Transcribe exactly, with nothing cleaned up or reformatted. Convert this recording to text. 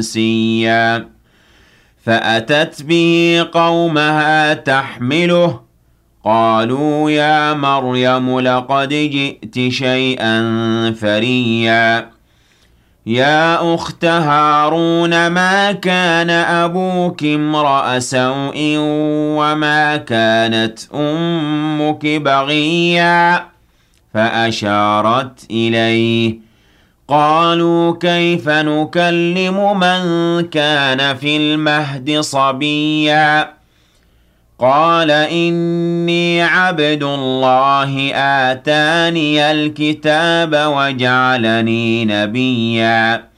سِيًّا فأتت به قومها تحمله قالوا يا مريم لقد جئت شيئا فريا يا أخت هارون ما كان أبوك امرأ سوء وما كانت أمك بغيا فأشارت إليه قالوا كيف نكلم من كان في المهد صبيا قال إني عبد الله آتاني الكتاب وجعلني نبيا